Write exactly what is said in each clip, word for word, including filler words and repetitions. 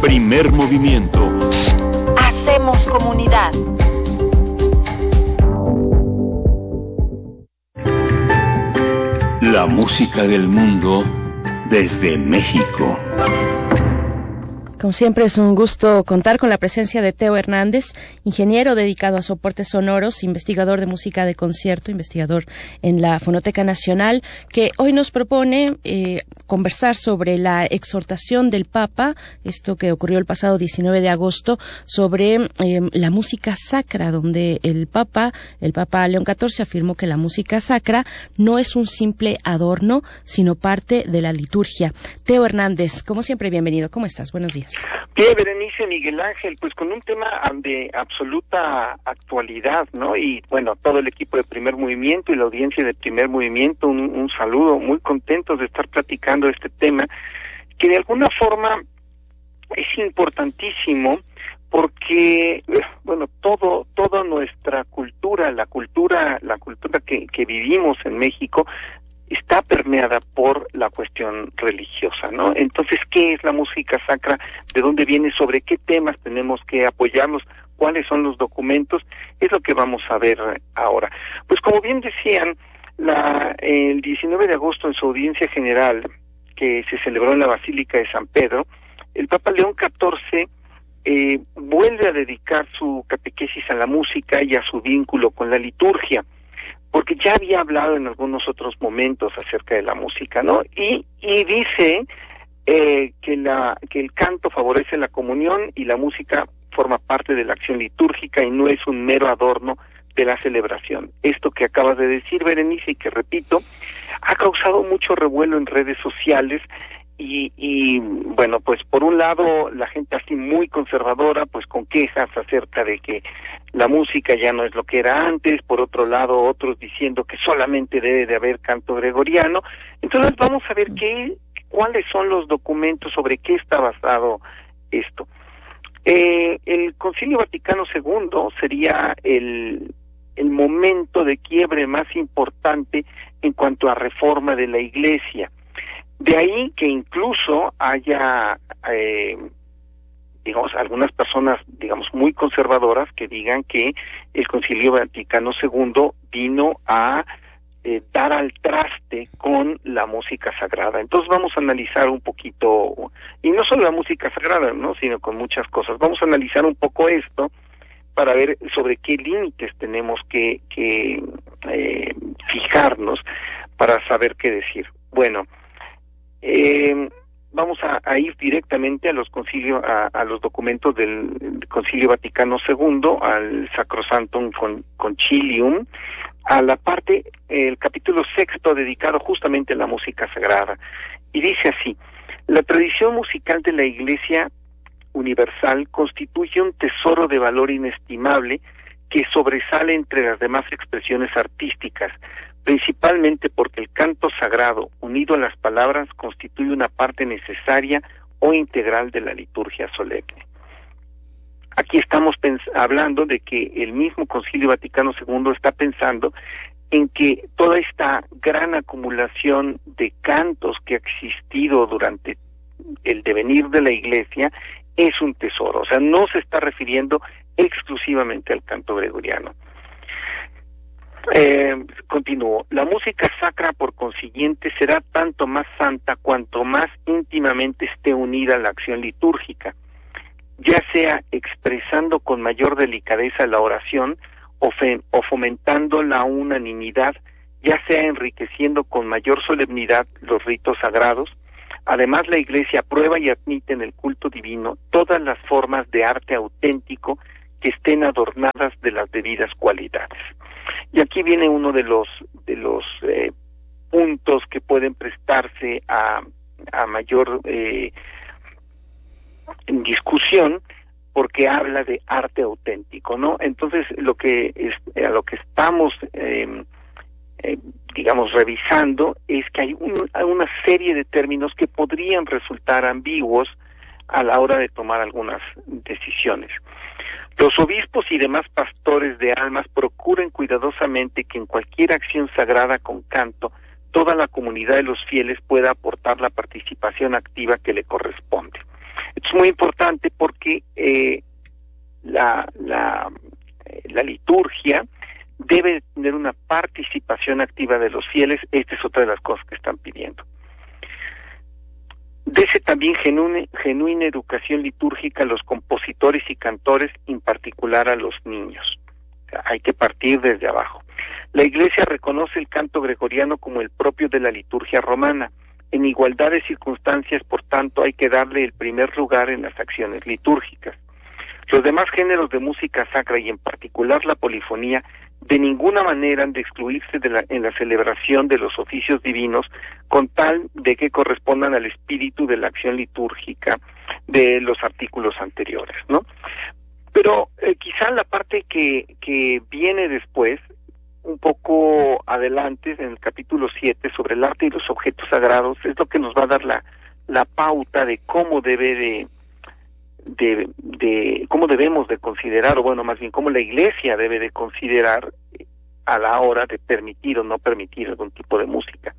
Primer movimiento. Hacemos comunidad. La música del mundo desde México. Como siempre es un gusto contar con la presencia de Teo Hernández, ingeniero dedicado a soportes sonoros, investigador de música de concierto, investigador en la Fonoteca Nacional, que hoy nos propone eh, conversar sobre la exhortación del Papa, esto que ocurrió el pasado diecinueve de agosto, sobre eh, la música sacra, donde el Papa, el Papa León catorce afirmó que la música sacra no es un simple adorno, sino parte de la liturgia. Teo Hernández, como siempre, bienvenido. ¿Cómo estás? Buenos días. Bien, Berenice, Miguel Ángel, pues con un tema de absoluta actualidad, ¿no? Y bueno, todo el equipo de Primer Movimiento y la audiencia de Primer Movimiento, un, un saludo, muy contentos de estar platicando este tema, que de alguna forma es importantísimo porque, bueno, todo, toda nuestra cultura, la cultura, la cultura que, que vivimos en México, está permeada por la cuestión religiosa, ¿no? Entonces, ¿qué es la música sacra? ¿De dónde viene? ¿Sobre qué temas tenemos que apoyarnos? ¿Cuáles son los documentos? Es lo que vamos a ver ahora. Pues como bien decían, la, el diecinueve de agosto en su audiencia general, que se celebró en la Basílica de San Pedro, el Papa León catorce eh, vuelve a dedicar su catequesis a la música y a su vínculo con la liturgia, porque ya había hablado en algunos otros momentos acerca de la música, ¿no? Y, y dice eh, que, la, que el canto favorece la comunión y la música forma parte de la acción litúrgica y no es un mero adorno de la celebración. Esto que acabas de decir, Berenice, y que repito, ha causado mucho revuelo en redes sociales. Y, y bueno, pues por un lado la gente así muy conservadora, pues con quejas acerca de que la música ya no es lo que era antes, por otro lado otros diciendo que solamente debe de haber canto gregoriano. Entonces vamos a ver qué, cuáles son los documentos, sobre qué está basado esto. Eh, el Concilio Vaticano segundo sería el, el momento de quiebre más importante en cuanto a reforma de la Iglesia. De ahí que incluso haya, eh, digamos, algunas personas, digamos, muy conservadoras que digan que el Concilio Vaticano segundo vino a eh, dar al traste con la música sagrada. Entonces vamos a analizar un poquito, y no solo la música sagrada, ¿no?, sino con muchas cosas. Vamos a analizar un poco esto para ver sobre qué límites tenemos que, que eh, fijarnos para saber qué decir. Bueno, Eh, vamos a, a ir directamente a los concilios, a, a los documentos del, del Concilio Vaticano segundo, al Sacrosanctum Concilium, a la parte, el capítulo sexto dedicado justamente a la música sagrada. Y dice así: la tradición musical de la Iglesia universal constituye un tesoro de valor inestimable que sobresale entre las demás expresiones artísticas, principalmente porque el canto sagrado, unido a las palabras, constituye una parte necesaria o integral de la liturgia solemne. Aquí estamos hablando de que el mismo Concilio Vaticano segundo está pensando en que toda esta gran acumulación de cantos que ha existido durante el devenir de la Iglesia es un tesoro, o sea, no se está refiriendo exclusivamente al canto gregoriano. Eh, continúo. La música sacra, por consiguiente, será tanto más santa cuanto más íntimamente esté unida a la acción litúrgica, ya sea expresando con mayor delicadeza la oración o, fe, o fomentando la unanimidad, ya sea enriqueciendo con mayor solemnidad los ritos sagrados. Además, la Iglesia aprueba y admite en el culto divino todas las formas de arte auténtico que estén adornadas de las debidas cualidades. Y aquí viene uno de los de los eh, puntos que pueden prestarse a, a mayor eh, discusión, porque habla de arte auténtico, ¿no? Entonces, lo que es, a lo que estamos, eh, eh, digamos, revisando es que hay un, una serie de términos que podrían resultar ambiguos a la hora de tomar algunas decisiones. Los obispos y demás pastores de almas procuren cuidadosamente que en cualquier acción sagrada con canto, toda la comunidad de los fieles pueda aportar la participación activa que le corresponde. es muy importante porque eh, la, la, la liturgia debe tener una participación activa de los fieles. Esta es otra de las cosas que están pidiendo. Dese también genuina, genuina educación litúrgica a los compositores y cantores, en particular a los niños. O sea, hay que partir desde abajo. La Iglesia reconoce el canto gregoriano como el propio de la liturgia romana. En igualdad de circunstancias, por tanto, hay que darle el primer lugar en las acciones litúrgicas. Los demás géneros de música sacra, y en particular la polifonía, de ninguna manera han de excluirse de la, en la celebración de los oficios divinos, con tal de que correspondan al espíritu de la acción litúrgica de los artículos anteriores, ¿no? Pero eh, quizá la parte que, que viene después, un poco adelante, en el capítulo siete, sobre el arte y los objetos sagrados, es lo que nos va a dar la, la pauta de cómo debe de, de, de, cómo debemos de considerar, o bueno, más bien, cómo la Iglesia debe de considerar a la hora de permitir o no permitir algún tipo de música.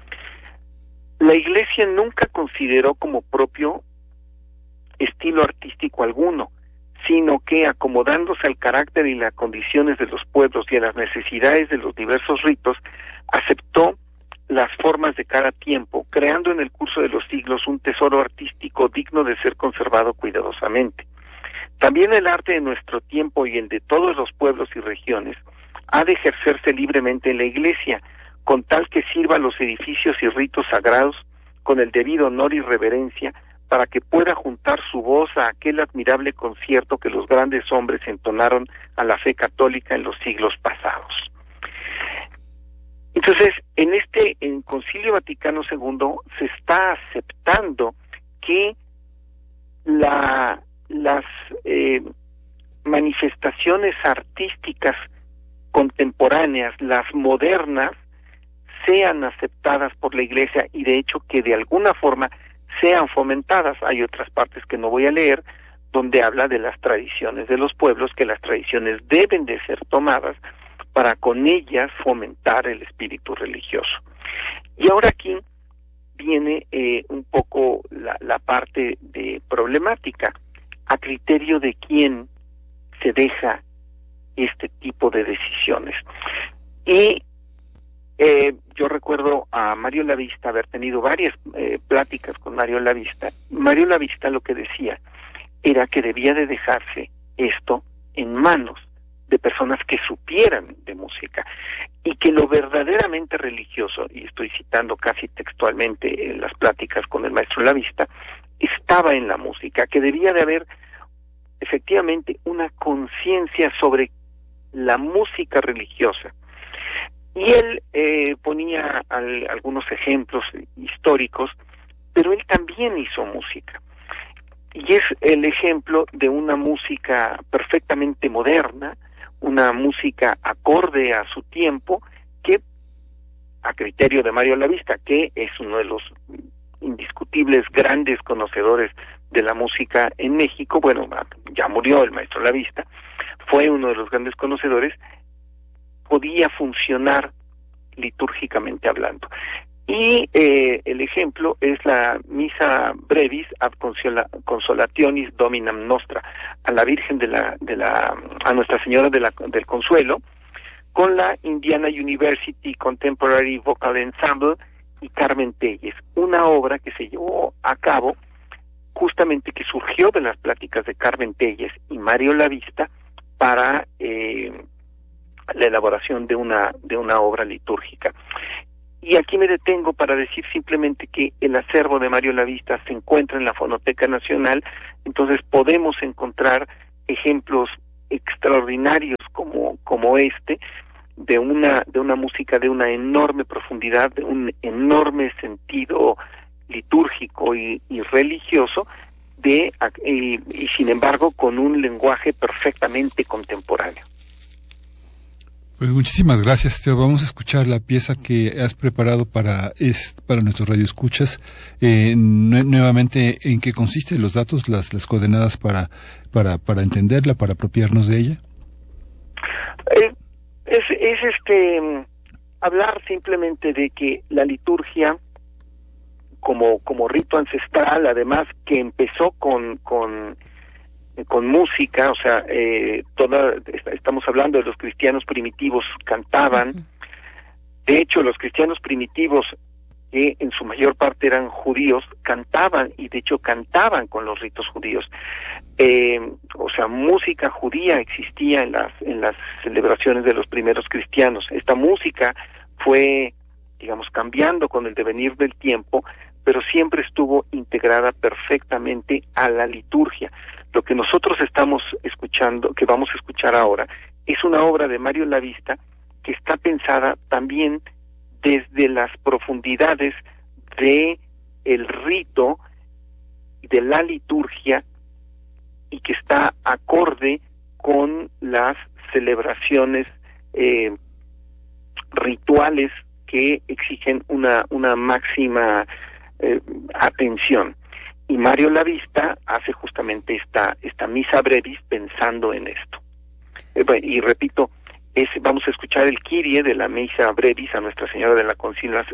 La Iglesia nunca consideró como propio estilo artístico alguno, sino que, acomodándose al carácter y las condiciones de los pueblos y a las necesidades de los diversos ritos, aceptó las formas de cada tiempo, creando en el curso de los siglos un tesoro artístico digno de ser conservado cuidadosamente. También el arte de nuestro tiempo y el de todos los pueblos y regiones ha de ejercerse libremente en la Iglesia, con tal que sirva a los edificios y ritos sagrados con el debido honor y reverencia, para que pueda juntar su voz a aquel admirable concierto que los grandes hombres entonaron a la fe católica en los siglos pasados. Entonces, en este en Concilio Vaticano segundo se está aceptando que la, las eh, manifestaciones artísticas contemporáneas, las modernas, sean aceptadas por la Iglesia, y de hecho que de alguna forma sean fomentadas. Hay otras partes que no voy a leer, donde habla de las tradiciones de los pueblos, que las tradiciones deben de ser tomadas para con ellas fomentar el espíritu religioso. Y ahora aquí viene eh, un poco la, la parte de problemática. ¿A criterio de quién se deja este tipo de decisiones? Y Eh, yo recuerdo a Mario Lavista haber tenido varias eh, pláticas con Mario Lavista. Mario Lavista lo que decía era que debía de dejarse esto en manos de personas que supieran de música, y que lo verdaderamente religioso, y estoy citando casi textualmente en las pláticas con el maestro Lavista, estaba en la música, que debía de haber efectivamente una conciencia sobre la música religiosa. Y él eh, ponía al, algunos ejemplos históricos, pero él también hizo música. Y es el ejemplo de una música perfectamente moderna, una música acorde a su tiempo, que, a criterio de Mario Lavista, que es uno de los indiscutibles grandes conocedores de la música en México, bueno, ya murió el maestro Lavista, fue uno de los grandes conocedores, podía funcionar litúrgicamente hablando. Y eh, el ejemplo es la Misa Brevis ad Consolationis Dominam Nostra, a la Virgen de la, de la, a Nuestra Señora de la, del Consuelo, con la Indiana University Contemporary Vocal Ensemble y Carmen Telles, una obra que se llevó a cabo justamente, que surgió de las pláticas de Carmen Telles y Mario Lavista para eh, la elaboración de una de una obra litúrgica. Y aquí me detengo para decir simplemente que el acervo de Mario Lavista se encuentra en la Fonoteca Nacional, entonces podemos encontrar ejemplos extraordinarios como como este, de una de una música de una enorme profundidad, de un enorme sentido litúrgico y, y religioso, de y, y sin embargo con un lenguaje perfectamente contemporáneo. Pues muchísimas gracias, Teo. Vamos a escuchar la pieza que has preparado para es, para nuestros radioescuchas. Eh, nu- nuevamente, ¿en qué consiste los datos, las las coordenadas para para para entenderla, para apropiarnos de ella? Eh, es es este hablar simplemente de que la liturgia como como rito ancestral, además que empezó con con con música, o sea, eh, toda estamos hablando de los cristianos primitivos cantaban. De hecho, los cristianos primitivos, que en su mayor parte eran judíos, cantaban, y de hecho cantaban con los ritos judíos. Eh, o sea, música judía existía en las en las celebraciones de los primeros cristianos. Esta música fue, digamos, cambiando con el devenir del tiempo, pero siempre estuvo integrada perfectamente a la liturgia. Lo que nosotros estamos escuchando, que vamos a escuchar ahora, es una obra de Mario Lavista que está pensada también desde las profundidades de el rito, de la liturgia, y que está acorde con las celebraciones eh, rituales que exigen una una máxima eh, atención. Y Mario Lavista hace justamente esta esta misa brevis pensando en esto. Eh, bueno, y repito, es, vamos a escuchar el Kyrie de la misa brevis a Nuestra Señora de la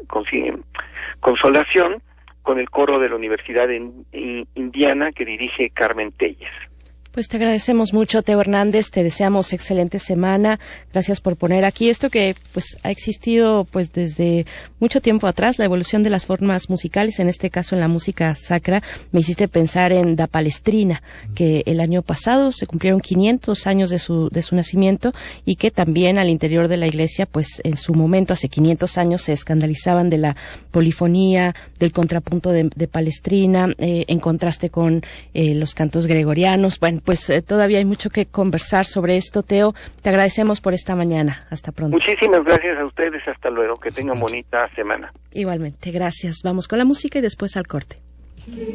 Consolación con el coro de la Universidad in, in, Indiana que dirige Carmen Telles. Pues te agradecemos mucho, Teo Hernández, te deseamos excelente semana. Gracias por poner aquí esto que pues ha existido pues desde mucho tiempo atrás, la evolución de las formas musicales, en este caso en la música sacra. Me hiciste pensar en Da Palestrina, que el año pasado se cumplieron quinientos años de su de su nacimiento, y que también al interior de la Iglesia, pues en su momento, hace quinientos años, se escandalizaban de la polifonía, del contrapunto de, de Palestrina, eh, en contraste con eh, los cantos gregorianos. Bueno, pues eh, todavía hay mucho que conversar sobre esto, Teo. Te agradecemos por esta mañana. Hasta pronto. Muchísimas gracias a ustedes. Hasta luego. Que tengan bonita semana. Igualmente. Gracias. Vamos con la música y después al corte.